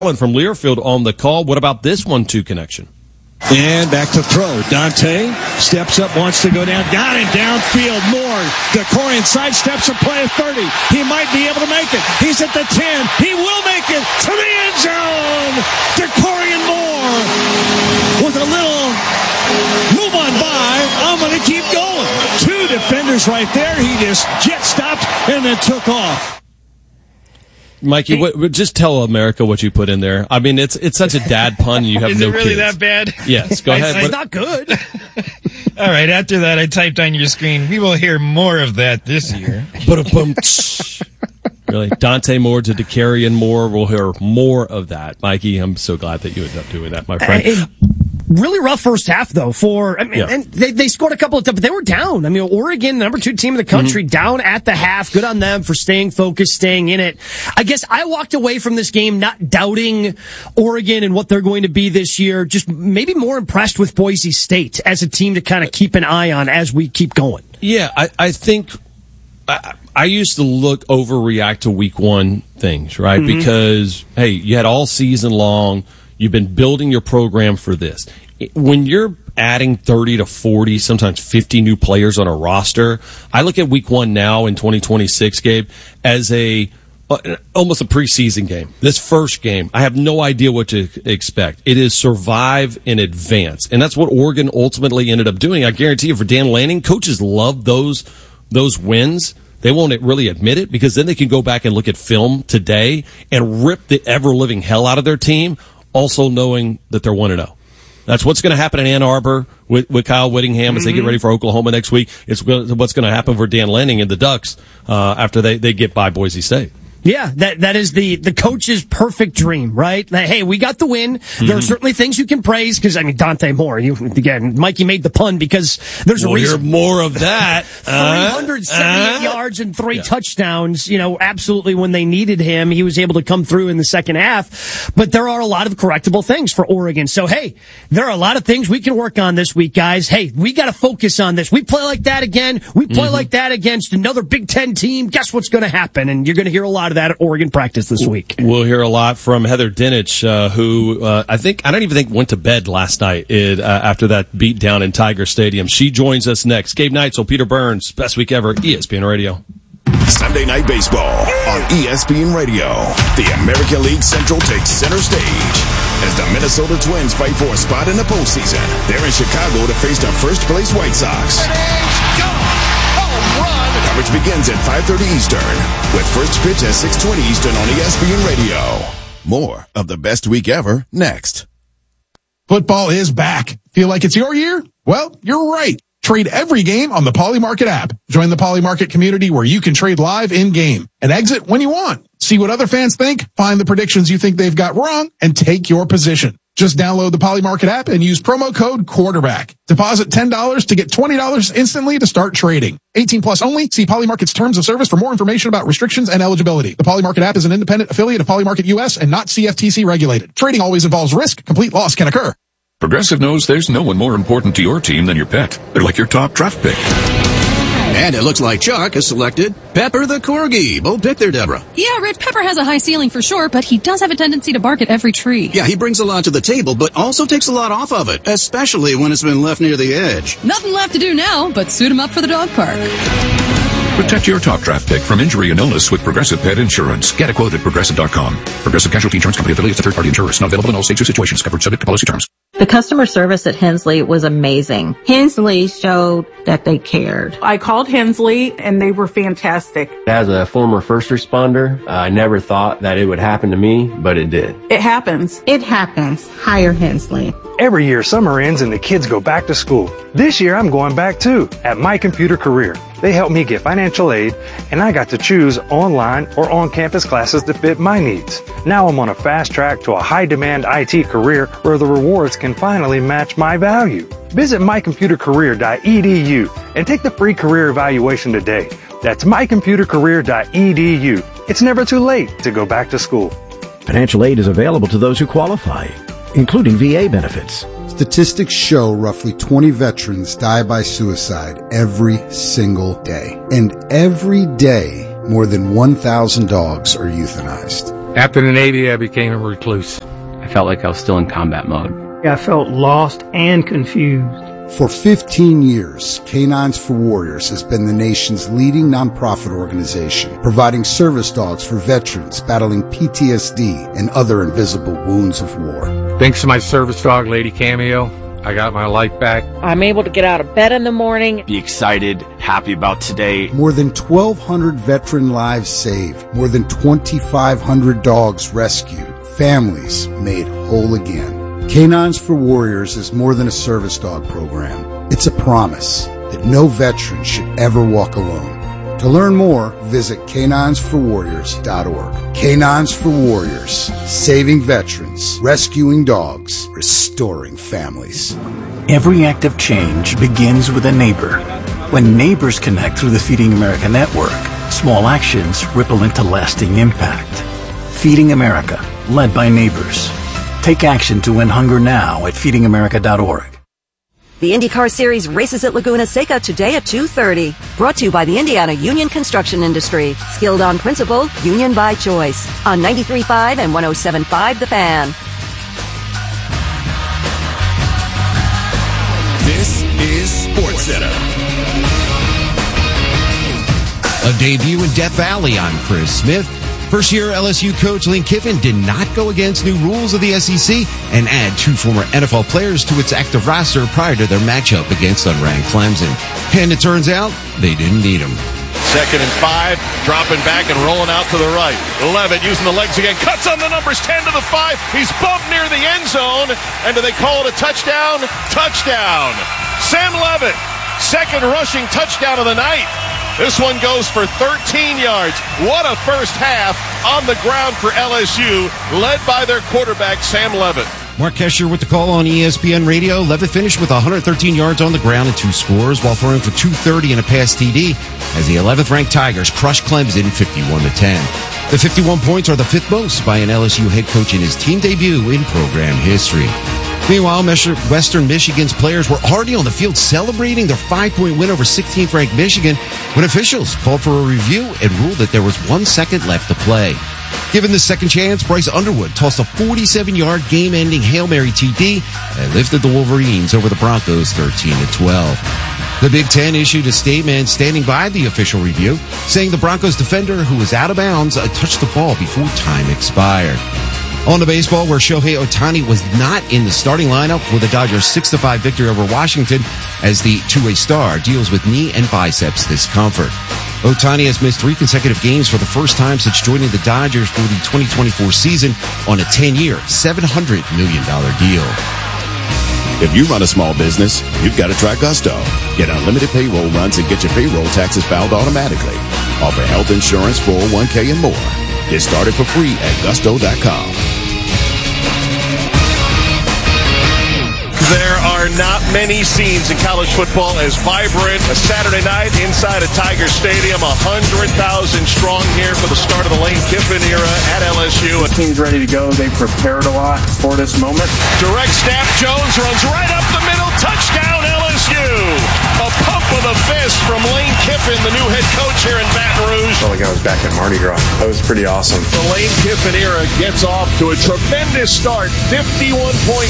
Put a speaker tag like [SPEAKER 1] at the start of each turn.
[SPEAKER 1] from Learfield on the call. What about this 1-2 connection?
[SPEAKER 2] And back to throw. Dante steps up, wants to go down. Got it downfield. Moore. DeCorian sidesteps a play at 30. He might be able to make it. He's at the 10. He will make it to the end zone. DeCorian Moore with a little move on by. I'm going to keep going. Two defenders right there. He just jet stopped and then took off.
[SPEAKER 1] Mikey, just tell America what you put in there. I mean, it's such a dad pun. You have
[SPEAKER 3] Is
[SPEAKER 1] no
[SPEAKER 3] it really
[SPEAKER 1] kids.
[SPEAKER 3] that bad?
[SPEAKER 1] Yes, go ahead.
[SPEAKER 4] It's not good.
[SPEAKER 3] All right, after that, I typed on your screen, we will hear more of that this year.
[SPEAKER 1] Really, Dante Moore to DeCarian Moore. We'll hear more of that. Mikey, I'm so glad that you ended up doing that, my friend.
[SPEAKER 4] Really rough first half, though, and they scored a couple of times, but they were down. I mean, Oregon, the number 2 team in the country, down at the half. Good on them for staying focused, staying in it. I guess I walked away from this game not doubting Oregon and what they're going to be this year, just maybe more impressed with Boise State as a team to kind of keep an eye on as we keep going.
[SPEAKER 1] Yeah, I think I used to overreact to week 1 things, right? Mm-hmm. Because, hey, you had all season long. You've been building your program for this. When you're adding 30 to 40, sometimes 50 new players on a roster, I look at week 1 now in 2026, Gabe, as almost a preseason game. This first game, I have no idea what to expect. It is survive and advance. And that's what Oregon ultimately ended up doing. I guarantee you for Dan Lanning, coaches love those wins. They won't really admit it because then they can go back and look at film today and rip the ever-living hell out of their team, also knowing that they're 1-0. That's what's going to happen in Ann Arbor with Kyle Whittingham as they get ready for Oklahoma next week. It's what's going to happen for Dan Lanning and the Ducks after they get by Boise State.
[SPEAKER 4] Yeah, that is the coach's perfect dream, right? Hey, we got the win. There are certainly things you can praise because, I mean, Dante Moore, again, Mikey made the pun because there's a reason.
[SPEAKER 1] Hear more of that.
[SPEAKER 4] 378 yards and 3 touchdowns, absolutely when they needed him, he was able to come through in the second half. But there are a lot of correctable things for Oregon. So, hey, there are a lot of things we can work on this week, guys. Hey, we got to focus on this. We play like that again. We play like that against another Big Ten team. Guess what's going to happen? And you're going to hear a lot of that at Oregon practice this week.
[SPEAKER 1] We'll hear a lot from Heather Dinich, who I don't even think went to bed last night after that beat down in Tiger Stadium. She joins us next. Gabe Neitzel, Peter Burns, Best Week Ever, ESPN Radio.
[SPEAKER 5] Sunday Night Baseball on ESPN Radio. The American League Central takes center stage as the Minnesota Twins fight for a spot in the postseason. They're in Chicago to face the first-place White Sox. Coverage begins at 5:30 Eastern with first pitch at 6:20 Eastern on ESPN Radio. More of the Best Week Ever next.
[SPEAKER 6] Football is back. Feel like it's your year? Well, you're right. Trade every game on the Polymarket app. Join the Polymarket community where you can trade live in-game and exit when you want. See what other fans think, find the predictions you think they've got wrong, and take your position. Just download the Polymarket app and use promo code QUARTERBACK. Deposit $10 to get $20 instantly to start trading. 18 plus only. See Polymarket's terms of service for more information about restrictions and eligibility. The Polymarket app is an independent affiliate of Polymarket US and not CFTC regulated. Trading always involves risk. Complete loss can occur.
[SPEAKER 7] Progressive knows there's no one more important to your team than your pet. They're like your top draft pick.
[SPEAKER 8] And it looks like Chuck has selected Pepper the Corgi. Bold pick there, Deborah.
[SPEAKER 9] Yeah, Rich, Pepper has a high ceiling for sure, but he does have a tendency to bark at every tree.
[SPEAKER 8] Yeah, he brings a lot to the table, but also takes a lot off of it, especially when it's been left near the edge.
[SPEAKER 9] Nothing left to do now but suit him up for the dog park.
[SPEAKER 7] Protect your top draft pick from injury and illness with Progressive Pet Insurance. Get a quote at Progressive.com. Progressive Casualty Insurance Company affiliates of third-party insurers. Not available in all states or situations. Covered subject to policy terms.
[SPEAKER 10] The customer service at Hensley was amazing. Hensley showed that they cared.
[SPEAKER 11] I called Hensley and they were fantastic.
[SPEAKER 12] As a former first responder, I never thought that it would happen to me, but it did.
[SPEAKER 11] It happens.
[SPEAKER 10] It happens. Hire Hensley.
[SPEAKER 13] Every year summer ends and the kids go back to school. This year I'm going back too at My Computer Career. They helped me get financial aid and I got to choose online or on-campus classes that fit my needs. Now I'm on a fast track to a high-demand IT career where the rewards can finally match my value. Visit mycomputercareer.edu and take the free career evaluation today. That's mycomputercareer.edu. It's never too late to go back to school.
[SPEAKER 14] Financial aid is available to those who qualify, including VA benefits.
[SPEAKER 15] Statistics show roughly 20 veterans die by suicide every single day. And every day, more than 1,000 dogs are euthanized.
[SPEAKER 16] After the Navy, I became a recluse.
[SPEAKER 17] I felt like I was still in combat mode.
[SPEAKER 18] I felt lost and confused.
[SPEAKER 15] For 15 years, Canines for Warriors has been the nation's leading nonprofit organization, providing service dogs for veterans battling PTSD and other invisible wounds of war.
[SPEAKER 16] Thanks to my service dog, Lady Cameo, I got my life back.
[SPEAKER 19] I'm able to get out of bed in the morning.
[SPEAKER 20] Be excited, happy about today.
[SPEAKER 15] More than 1,200 veteran lives saved. More than 2,500 dogs rescued. Families made whole again. Canines for Warriors is more than a service dog program. It's a promise that no veteran should ever walk alone. To learn more, visit caninesforwarriors.org. Canines for Warriors, saving veterans, rescuing dogs, restoring families.
[SPEAKER 21] Every act of change begins with a neighbor. When neighbors connect through the Feeding America network, small actions ripple into lasting impact. Feeding America, led by neighbors. Take action to end hunger now at feedingamerica.org.
[SPEAKER 22] The IndyCar Series races at Laguna Seca today at 2:30. Brought to you by the Indiana Union Construction Industry. Skilled on principle, union by choice. On 93.5 and 107.5 The Fan.
[SPEAKER 5] This is SportsCenter.
[SPEAKER 23] A debut in Death Valley. I'm Chris Smith. First-year LSU coach Lane Kiffin did not go against new rules of the SEC and add 2 former NFL players to its active roster prior to their matchup against unranked Clemson. And it turns out they didn't need him.
[SPEAKER 24] 2nd and 5, dropping back and rolling out to the right. Levitt using the legs again, cuts on the numbers, 10 to the 5. He's bumped near the end zone, and do they call it a touchdown? Touchdown! Sam Levitt, 2nd rushing touchdown of the night. This one goes for 13 yards. What a first half on the ground for LSU, led by their quarterback, Sam Levitt.
[SPEAKER 23] Mark Kesher with the call on ESPN Radio. Levitt finished with 113 yards on the ground and 2 scores while throwing for 230 and a pass TD as the 11th-ranked Tigers crushed Clemson 51-10. The 51 points are the 5th most by an LSU head coach in his team debut in program history. Meanwhile, Western Michigan's players were already on the field celebrating their 5-point win over 16th-ranked Michigan when officials called for a review and ruled that there was 1 second left to play. Given the second chance, Bryce Underwood tossed a 47-yard game-ending Hail Mary TD and lifted the Wolverines over the Broncos 13-12. The Big Ten issued a statement standing by the official review, saying the Broncos defender, who was out of bounds, touched the ball before time expired. On to baseball, where Shohei Ohtani was not in the starting lineup for the Dodgers' 6-5 victory over Washington as the two-way star deals with knee and biceps discomfort. Ohtani has missed 3 consecutive games for the first time since joining the Dodgers for the 2024 season on a 10-year, $700 million deal.
[SPEAKER 5] If you run a small business, you've got to try Gusto. Get unlimited payroll runs and get your payroll taxes filed automatically. Offer health insurance, 401k, and more. Get started for free at gusto.com.
[SPEAKER 24] There are not many scenes in college football as vibrant a Saturday night inside a Tiger Stadium. 100,000 strong here for the start of the Lane Kiffin era at LSU.
[SPEAKER 25] The team's ready to go. They prepared a lot for this moment.
[SPEAKER 24] Direct snap. Jones runs right up the middle. Touchdown LSU. A pump of the fist from Lane Kiffin, the new head coach here in Baton Rouge.
[SPEAKER 25] I felt like I was back at Mardi Gras. That was pretty awesome.
[SPEAKER 24] The Lane Kiffin era gets off to a tremendous start. 51-point